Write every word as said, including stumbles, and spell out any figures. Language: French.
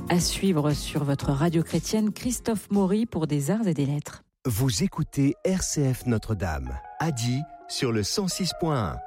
À suivre sur votre radio chrétienne, Christophe Maury pour des arts et des lettres. Vous écoutez R C F Notre-Dame, à Die sur le cent six point un.